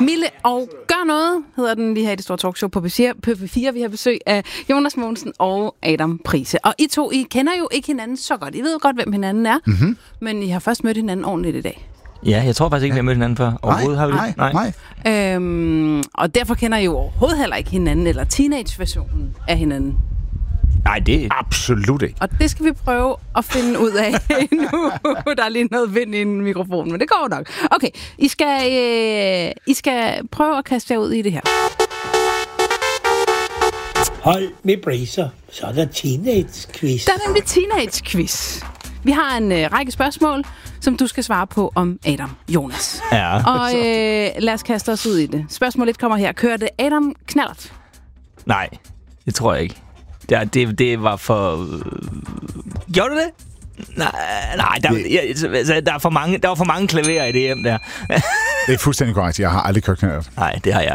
Mille og gør noget, hedder den lige her i det store talkshow på P4. Vi har besøg af Jonas Mogensen og Adam Price. Og I to, I kender jo ikke hinanden så godt. I ved godt, hvem hinanden er, men I har først mødt hinanden ordentligt i dag. Ja, jeg tror faktisk ikke, vi har mødt hinanden før. Overhovedet har vi Nej. Og derfor kender I jo overhovedet heller ikke hinanden, eller teenage-versionen af hinanden. Nej, det er absolut ikke. Og det skal vi prøve at finde ud af nu. Der er lige noget vind i mikrofonen, men det går nok. Okay, I skal prøve at kaste jer ud i det her. Hold med bracer, så er der teenage-quiz. Der er nemlig teenage-quiz. Vi har en række spørgsmål, som du skal svare på om Adam Jonas. Ja. Og lad os kaste os ud i det. Spørgsmål 1 kommer her. Kørte Adam knallert? Nej, det tror jeg ikke. Det var for... Gjorde du det? Nej, der var for mange klaverer i det hjem der. Det er fuldstændig korrekt. Jeg har aldrig kørt knallert. Nej, det har jeg.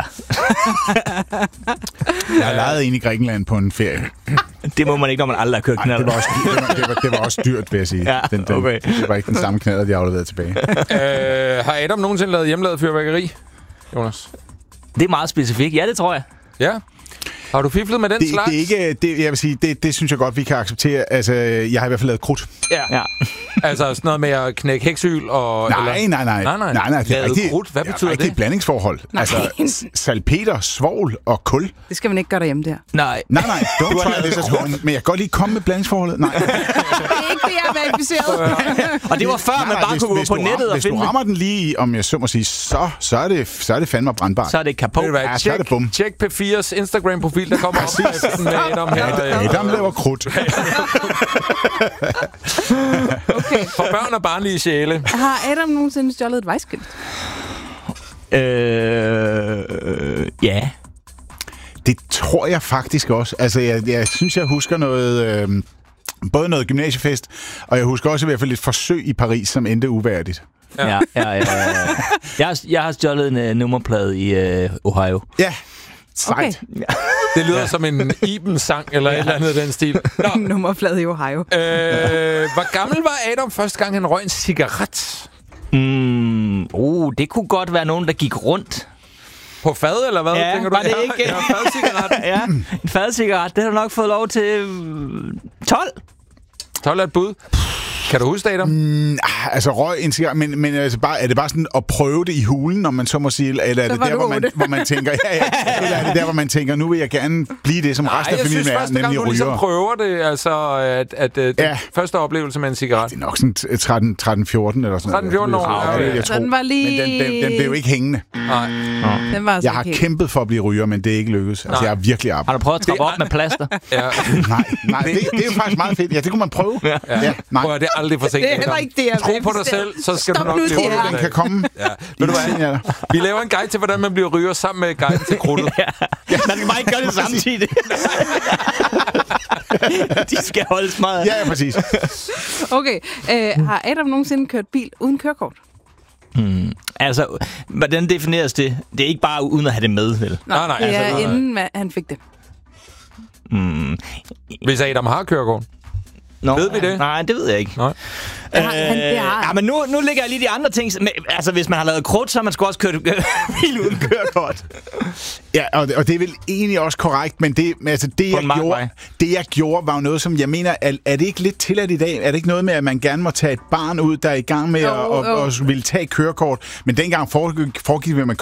Jeg har lejet en i Grækenland på en ferie. Det må man ikke, når man aldrig har kørt knallert. Det var også dyrt, vil jeg sige. Ja, okay. Det var ikke den samme knallert, jeg afleverede tilbage. Har Adam nogensinde lavet hjemmelavet fyrværkeri, Jonas? Det er meget specifikt. Ja, det tror jeg. Ja. Har du fiflet med den slags? Jeg vil sige, det synes jeg godt, vi kan acceptere. Altså, jeg har i hvert fald lavet krudt. Ja. Altså sådan noget med at knække heksyl og... Nej. Det er rigtig, krudt? Hvad betyder det? Det er blandingsforhold. Nej. Altså, salpeter, svovl og kul. Det skal man ikke gøre derhjemme der. Nej. Don't try this at home. Men jeg kan godt lige komme med blandingsforholdet. Nej. Det er ikke det, jeg er verificeret. Og det var før, man bare kunne gå på nettet og finde... Hvis du rammer den lige, om jeg så må sige, så er det fandme brandbart. Så er det kapot. Ja, så er det bum. Tjek P4's Instagram-profil, der kommer opskriften med Adam her. Adam laver krudt. Okay. For børn og barnlige sjæle. Har Adam nogensinde stjålet et vejskilt? Ja. Det tror jeg faktisk også. Altså, jeg synes, jeg husker noget... både noget gymnasiefest, og jeg husker også i hvert fald et forsøg i Paris, som endte uværdigt. Ja. Jeg har stjålet en nummerplade i Ohio. Ja, sejt. Okay. Det lyder som en Iben-sang, eller et eller andet den stil. Nummerplade i Ohio. Hvor gammel var Adam første gang, han røg en cigaret? Det kunne godt være nogen, der gik rundt. På fad, eller hvad? Ja, tænker du? var det ikke? Ja, fadcigaret. Ja, en fadcigaret. Det har du nok fået lov til 12. 12 er et bud. Kan du huske det, Adam? Altså røg en cigaret, men altså er det bare sådan at prøve det i hulen, når man så må sige, eller er det der, hvor man tænker, eller er det der, hvor man tænker, nu vil jeg gerne blive det, som resten af familien er, nemlig ryger? Jeg synes første gang, du ligesom prøver det, altså første oplevelse med en cigaret. Det er nok sådan 13-14 eller sådan 13-14 år. Jeg tror. Den var lige... Men den blev jo ikke hængende. Nej. Den var jeg har kæmpet for at blive ryger, men det er ikke lykkedes. Altså, jeg har virkelig arbejdet. Har du prøvet at trappe op med plaster? Ja. Nej, det er jo faktisk meget fedt. Ja, det kunne man prøve. Ja. Prøv at det er aldrig for sent. Det er heller ikke det, jeg tro på dig selv, så skal du nok blive ryger. Den kan komme. Ja. Ved du hvad? Vi laver en guide til, hvordan man bliver ryger sammen med guiden til krudtet. Man kan bare ikke gøre det samtidig. De skal holdes meget. Ja, præcis. Okay. Har Adam nogensinde kørt bil uden kørekort? Altså, hvordan defineres det? Det er ikke bare uden at have det med, vel? Nej. Det er inden han fik det. Hvis Adam har kørekort. Ved vi det? Nej, det ved jeg ikke. Nej. Ja, men nu ligger jeg lige de andre ting. Altså, hvis man har lavet krudt, så har man sgu også kørt bil uden kørekort. Ja, og det er vel egentlig også korrekt, men det jeg gjorde, var jo noget, som jeg mener, er det ikke lidt tilladt i dag? Er det ikke noget med, at man gerne må tage et barn ud, der er i gang med at ville tage kørekort? Men dengang foregik vi, at man